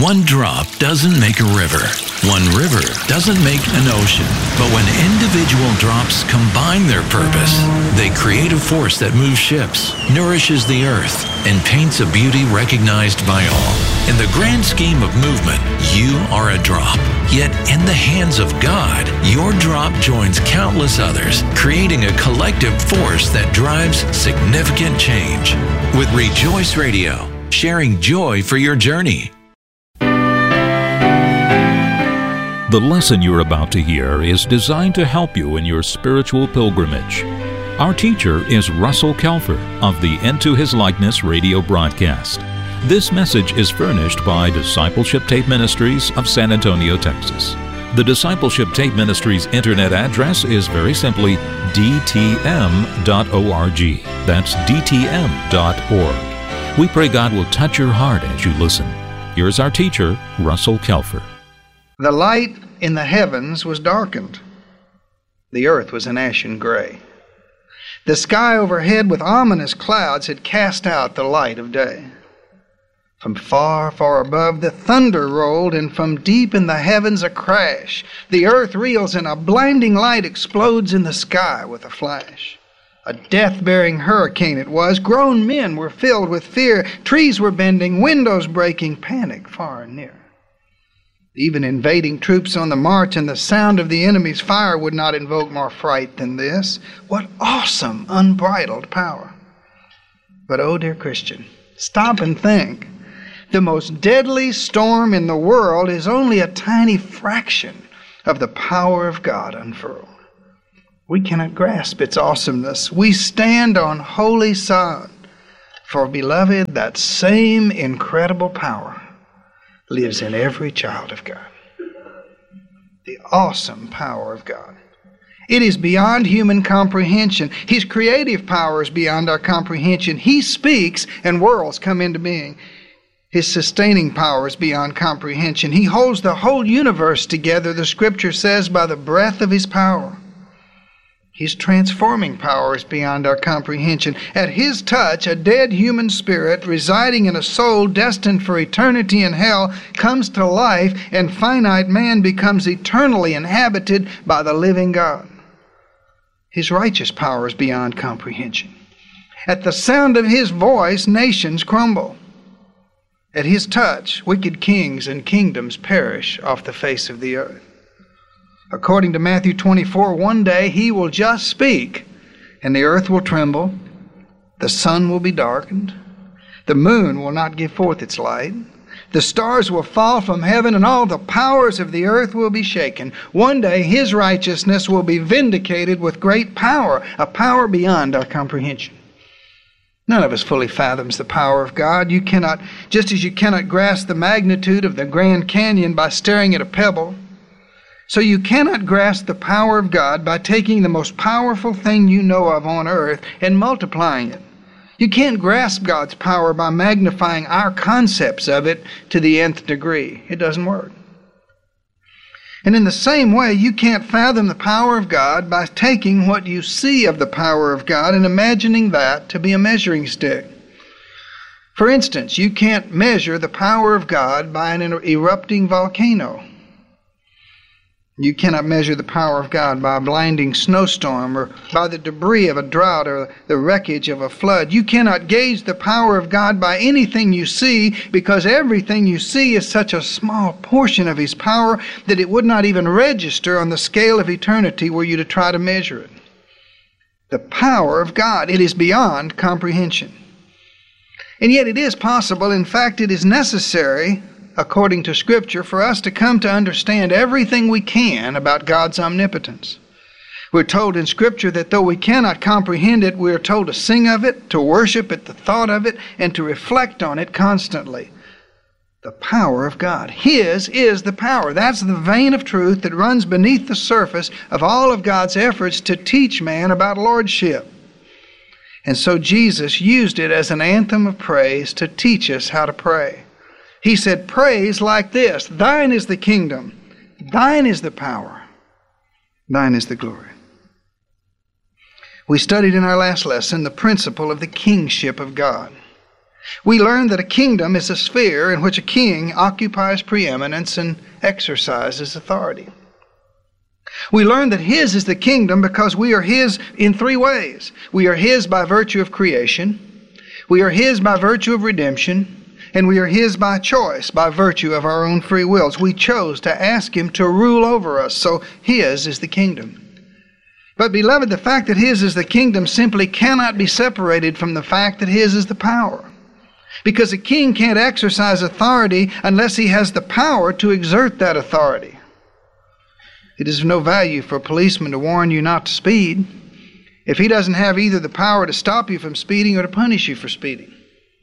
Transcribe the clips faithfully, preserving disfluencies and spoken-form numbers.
One drop doesn't make a river. One river doesn't make an ocean. But when individual drops combine their purpose, they create a force that moves ships, nourishes the earth, and paints a beauty recognized by all. In the grand scheme of movement, you are a drop. Yet in the hands of God, your drop joins countless others, creating a collective force that drives significant change. With Rejoice Radio, sharing joy for your journey. The lesson you're about to hear is designed to help you in your spiritual pilgrimage. Our teacher is Russell Kelfer of the Into His Likeness radio broadcast. This message is furnished by Discipleship Tape Ministries of San Antonio, Texas. The Discipleship Tape Ministries internet address is very simply d t m dot org. That's d t m dot org. We pray God will touch your heart as you listen. Here's our teacher, Russell Kelfer. The light in the heavens was darkened. The earth was an ashen gray. The sky overhead with ominous clouds had cast out the light of day. From far, far above, the thunder rolled, and from deep in the heavens a crash. The earth reels, and a blinding light explodes in the sky with a flash. A death-bearing hurricane it was. Grown men were filled with fear. Trees were bending, windows breaking, panic far and near. Even invading troops on the march and the sound of the enemy's fire would not invoke more fright than this. What awesome, unbridled power. But oh, dear Christian, stop and think. The most deadly storm in the world is only a tiny fraction of the power of God unfurled. We cannot grasp its awesomeness. We stand on holy sod. For, beloved, that same incredible power lives in every child of God. The awesome power of God. It is beyond human comprehension. His creative power is beyond our comprehension. He speaks and worlds come into being. His sustaining power is beyond comprehension. He holds the whole universe together, the Scripture says, by the breath of His power. His transforming power is beyond our comprehension. At His touch, a dead human spirit residing in a soul destined for eternity in hell comes to life, and finite man becomes eternally inhabited by the living God. His righteous power is beyond comprehension. At the sound of His voice, nations crumble. At His touch, wicked kings and kingdoms perish off the face of the earth. According to Matthew twenty-four, one day He will just speak, and the earth will tremble, the sun will be darkened, the moon will not give forth its light, the stars will fall from heaven, and all the powers of the earth will be shaken. One day His righteousness will be vindicated with great power, a power beyond our comprehension. None of us fully fathoms the power of God. You cannot, just as you cannot grasp the magnitude of the Grand Canyon by staring at a pebble, so you cannot grasp the power of God by taking the most powerful thing you know of on earth and multiplying it. You can't grasp God's power by magnifying our concepts of it to the nth degree. It doesn't work. And in the same way, you can't fathom the power of God by taking what you see of the power of God and imagining that to be a measuring stick. For instance, you can't measure the power of God by an erupting volcano. You cannot measure the power of God by a blinding snowstorm or by the debris of a drought or the wreckage of a flood. You cannot gauge the power of God by anything you see, because everything you see is such a small portion of His power that it would not even register on the scale of eternity were you to try to measure it. The power of God, it is beyond comprehension. And yet it is possible, in fact it is necessary, according to Scripture, for us to come to understand everything we can about God's omnipotence. We're told in Scripture that though we cannot comprehend it, we are told to sing of it, to worship at the thought of it, and to reflect on it constantly. The power of God. His is the power. That's the vein of truth that runs beneath the surface of all of God's efforts to teach man about lordship. And so Jesus used it as an anthem of praise to teach us how to pray. He said, praise like this: Thine is the kingdom, Thine is the power, Thine is the glory. We studied in our last lesson the principle of the kingship of God. We learn that a kingdom is a sphere in which a king occupies preeminence and exercises authority. We learn that His is the kingdom because we are His in three ways. We are His by virtue of creation, we are His by virtue of redemption, and we are His by choice, by virtue of our own free wills. We chose to ask Him to rule over us, so His is the kingdom. But beloved, the fact that His is the kingdom simply cannot be separated from the fact that His is the power. Because a king can't exercise authority unless he has the power to exert that authority. It is of no value for a policeman to warn you not to speed if he doesn't have either the power to stop you from speeding or to punish you for speeding.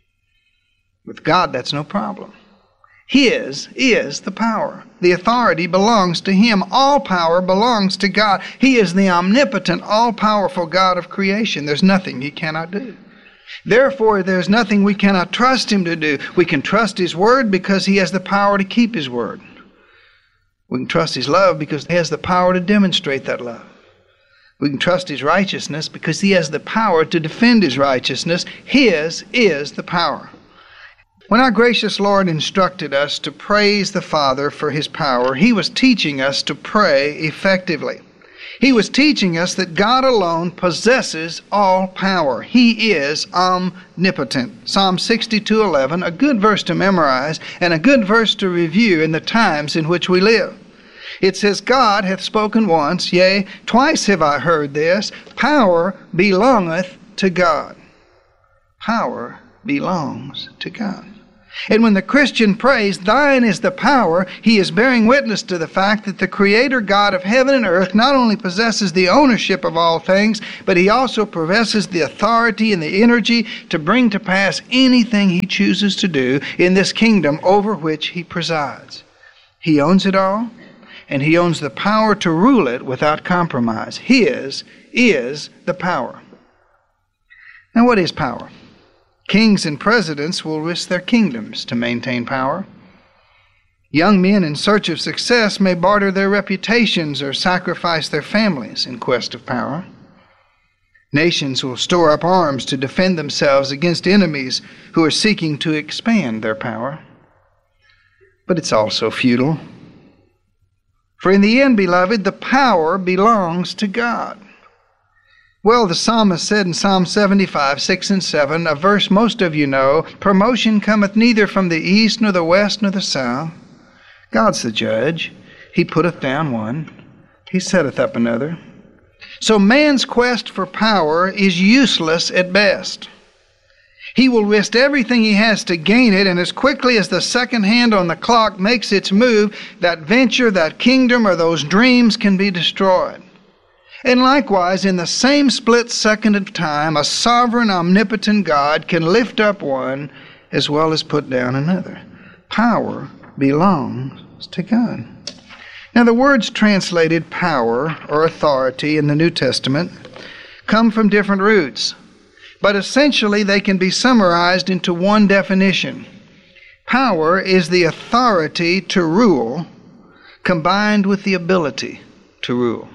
With God, that's no problem. His is the power. The authority belongs to Him. All power belongs to God. He is the omnipotent, all-powerful God of creation. There's nothing He cannot do. Therefore, there's nothing we cannot trust Him to do. We can trust His Word because He has the power to keep His Word. We can trust His love because He has the power to demonstrate that love. We can trust His righteousness because He has the power to defend His righteousness. His is the power. When our gracious Lord instructed us to praise the Father for His power, He was teaching us to pray effectively. He was teaching us that God alone possesses all power. He is omnipotent. Psalm sixty-two eleven, a good verse to memorize and a good verse to review in the times in which we live. It says, God hath spoken once, yea, twice have I heard this, power belongeth to God. Power belongs to God. And when the Christian prays, thine is the power, he is bearing witness to the fact that the Creator God of heaven and earth not only possesses the ownership of all things, but He also possesses the authority and the energy to bring to pass anything He chooses to do in this kingdom over which He presides. He owns it all, and He owns the power to rule it without compromise. His is the power. Now, what is power? Kings and presidents will risk their kingdoms to maintain power. Young men in search of success may barter their reputations or sacrifice their families in quest of power. Nations will store up arms to defend themselves against enemies who are seeking to expand their power. But it's also futile. For in the end, beloved, the power belongs to God. Well, the psalmist said in Psalm seventy-five, six and seven, a verse most of you know, promotion cometh neither from the east, nor the west, nor the south. God's the judge. He putteth down one, He setteth up another. So man's quest for power is useless at best. He will risk everything he has to gain it, and as quickly as the second hand on the clock makes its move, that venture, that kingdom, or those dreams can be destroyed. And likewise, in the same split second of time, a sovereign, omnipotent God can lift up one as well as put down another. Power belongs to God. Now, the words translated power or authority in the New Testament come from different roots, but essentially they can be summarized into one definition. Power is the authority to rule combined with the ability to rule.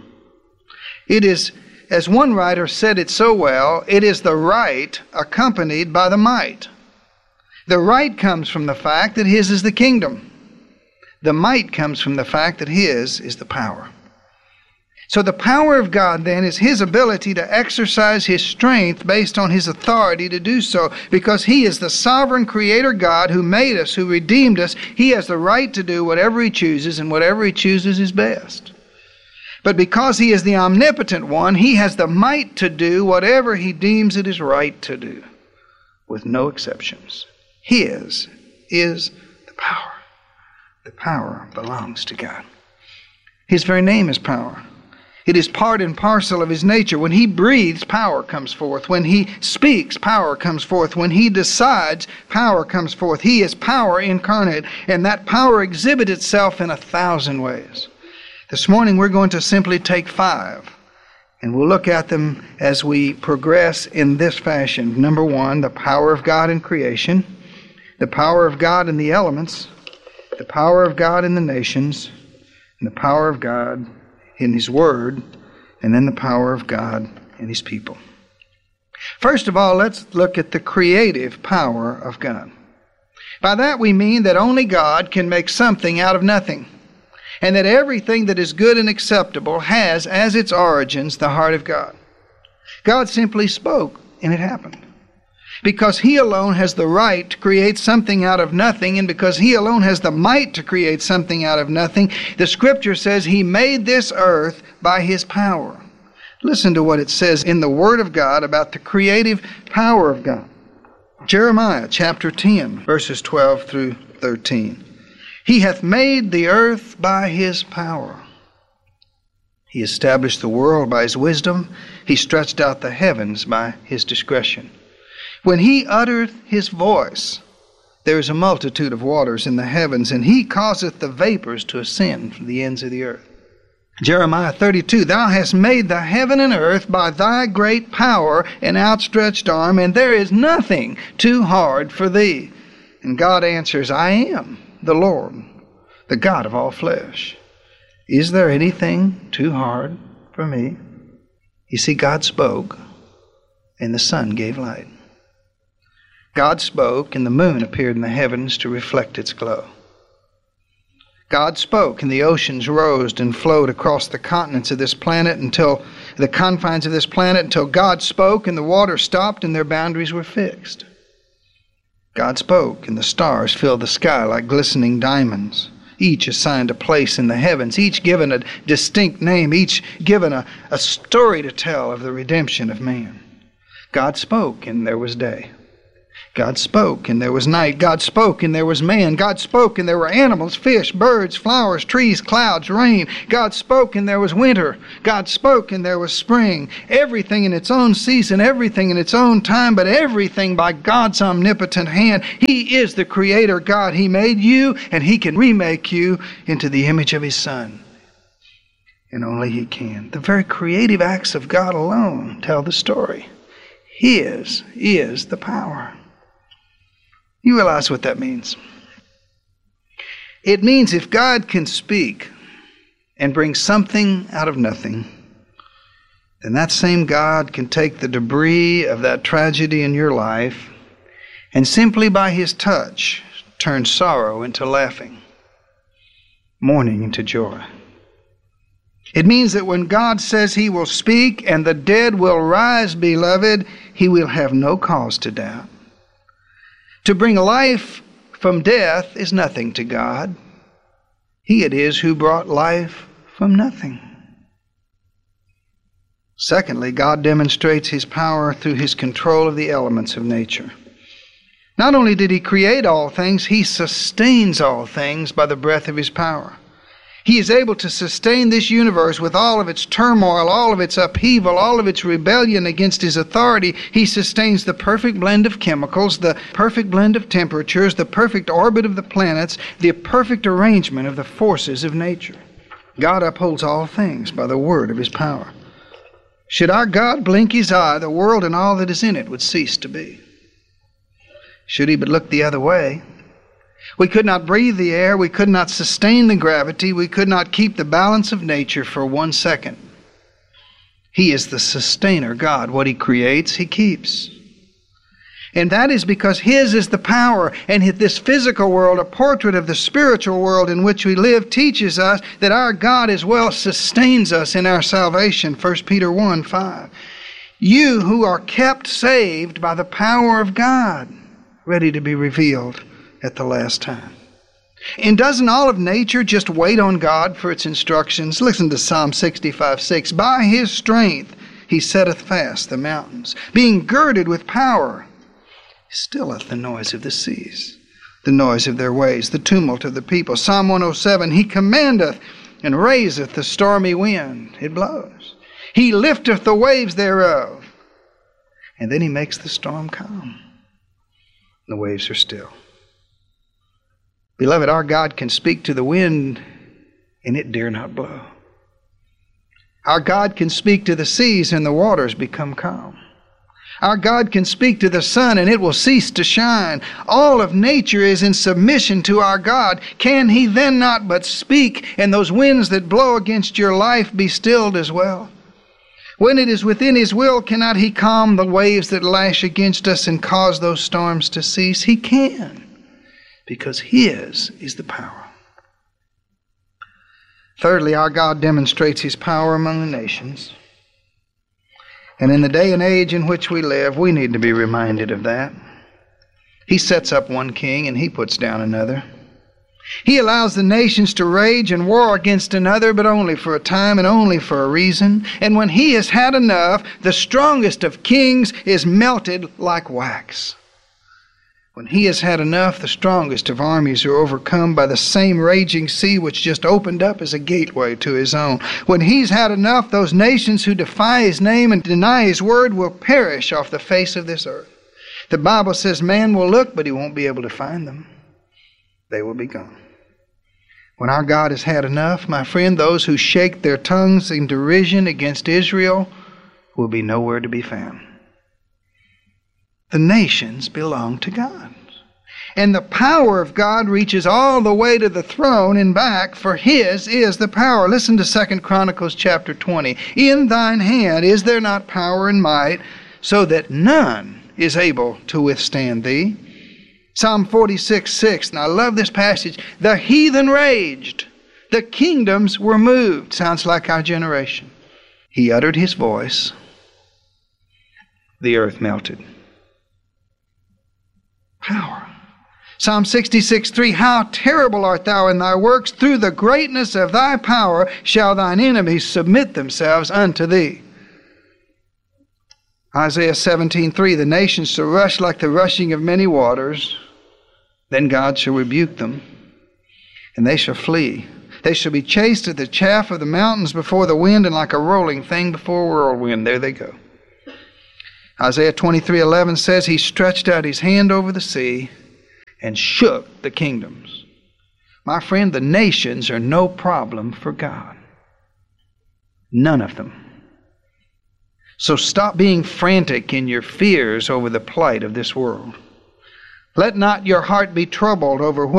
It is, as one writer said it so well, it is the right accompanied by the might. The right comes from the fact that His is the kingdom. The might comes from the fact that His is the power. So the power of God then is His ability to exercise His strength based on His authority to do so. Because He is the sovereign Creator God who made us, who redeemed us. He has the right to do whatever He chooses, and whatever He chooses is best. But because He is the omnipotent one, He has the might to do whatever He deems it is right to do, with no exceptions. His is the power. The power belongs to God. His very name is power. It is part and parcel of His nature. When He breathes, power comes forth. When He speaks, power comes forth. When He decides, power comes forth. He is power incarnate, and that power exhibits itself in a thousand ways. This morning we're going to simply take five, and we'll look at them as we progress in this fashion. Number one, the power of God in creation, the power of God in the elements, the power of God in the nations, and the power of God in His Word, and then the power of God in His people. First of all, let's look at the creative power of God. By that we mean that only God can make something out of nothing, and that everything that is good and acceptable has as its origins the heart of God. God simply spoke, and it happened. Because He alone has the right to create something out of nothing, and because He alone has the might to create something out of nothing, the Scripture says He made this earth by His power. Listen to what it says in the Word of God about the creative power of God. Jeremiah chapter ten, verses twelve through thirteen. He hath made the earth by His power. He established the world by His wisdom. He stretched out the heavens by His discretion. When He uttereth His voice, there is a multitude of waters in the heavens, and He causeth the vapors to ascend from the ends of the earth. Jeremiah thirty-two, Thou hast made the heaven and earth by Thy great power and outstretched arm, and there is nothing too hard for Thee. And God answers, I am the Lord, the God of all flesh. Is there anything too hard for me? You see, God spoke, and the sun gave light. God spoke, and the moon appeared in the heavens to reflect its glow. God spoke, and the oceans rose and flowed across the continents of this planet until the confines of this planet until God spoke, and the water stopped, and their boundaries were fixed. God spoke, and the stars filled the sky like glistening diamonds, each assigned a place in the heavens, each given a distinct name, each given a, a story to tell of the redemption of man. God spoke, and there was day. God spoke, and there was night. God spoke, and there was man. God spoke, and there were animals, fish, birds, flowers, trees, clouds, rain. God spoke, and there was winter. God spoke, and there was spring. Everything in its own season, everything in its own time, but everything by God's omnipotent hand. He is the Creator God. He made you, and He can remake you into the image of His Son. And only He can. The very creative acts of God alone tell the story. His is the power. You realize what that means? It means if God can speak and bring something out of nothing, then that same God can take the debris of that tragedy in your life and simply by His touch turn sorrow into laughing, mourning into joy. It means that when God says He will speak and the dead will rise, beloved, He will have no cause to doubt. To bring life from death is nothing to God. He it is who brought life from nothing. Secondly, God demonstrates His power through His control of the elements of nature. Not only did He create all things, He sustains all things by the breath of His power. He is able to sustain this universe with all of its turmoil, all of its upheaval, all of its rebellion against His authority. He sustains the perfect blend of chemicals, the perfect blend of temperatures, the perfect orbit of the planets, the perfect arrangement of the forces of nature. God upholds all things by the word of His power. Should our God blink His eye, the world and all that is in it would cease to be. Should He but look the other way, we could not breathe the air, we could not sustain the gravity, we could not keep the balance of nature for one second. He is the sustainer God. What He creates, He keeps. And that is because His is the power, and this physical world, a portrait of the spiritual world in which we live, teaches us that our God as well sustains us in our salvation. First Peter one five. You who are kept saved by the power of God, ready to be revealed at the last time. And doesn't all of nature just wait on God for its instructions? Listen to Psalm sixty-five six. By His strength He setteth fast the mountains. Being girded with power, He stilleth the noise of the seas, the noise of their waves, the tumult of the people. Psalm one oh seven. He commandeth and raiseth the stormy wind. It blows. He lifteth the waves thereof. And then He makes the storm calm. The waves are still. Beloved, our God can speak to the wind, and it dare not blow. Our God can speak to the seas, and the waters become calm. Our God can speak to the sun, and it will cease to shine. All of nature is in submission to our God. Can He then not but speak, and those winds that blow against your life be stilled as well? When it is within His will, cannot He calm the waves that lash against us and cause those storms to cease? He can, because His is the power. Thirdly, our God demonstrates His power among the nations. And in the day and age in which we live, we need to be reminded of that. He sets up one king and He puts down another. He allows the nations to rage and war against another, but only for a time and only for a reason. And when He has had enough, the strongest of kings is melted like wax. When He has had enough, the strongest of armies are overcome by the same raging sea which just opened up as a gateway to His own. When He's had enough, those nations who defy His name and deny His word will perish off the face of this earth. The Bible says man will look, but he won't be able to find them. They will be gone. When our God has had enough, my friend, those who shake their tongues in derision against Israel will be nowhere to be found. The nations belong to God. And the power of God reaches all the way to the throne and back, for His is the power. Listen to Second Chronicles chapter twenty. In thine hand is there not power and might, so that none is able to withstand thee? Psalm forty-six six, and I love this passage. The heathen raged, the kingdoms were moved. Sounds like our generation. He uttered His voice, the earth melted. Power. Psalm sixty-six three, how terrible art thou in thy works! Through the greatness of thy power shall thine enemies submit themselves unto thee. Isaiah seventeen three, the nations shall rush like the rushing of many waters. Then God shall rebuke them, and they shall flee. They shall be chased at the chaff of the mountains before the wind, and like a rolling thing before a whirlwind. There they go. Isaiah twenty-three eleven says, He stretched out His hand over the sea and shook the kingdoms. My friend, the nations are no problem for God. None of them. So stop being frantic in your fears over the plight of this world. Let not your heart be troubled over what